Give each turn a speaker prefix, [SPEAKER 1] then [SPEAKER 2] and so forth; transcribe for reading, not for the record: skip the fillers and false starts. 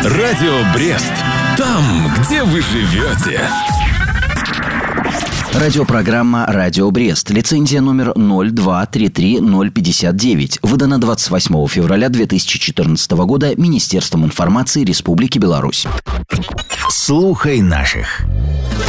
[SPEAKER 1] Радио Брест. Там, где вы живете.
[SPEAKER 2] Радиопрограмма «Радио Брест». Лицензия номер 0233059. Выдана 28 февраля 2014 года Министерством информации Республики Беларусь.
[SPEAKER 3] Слухай наших.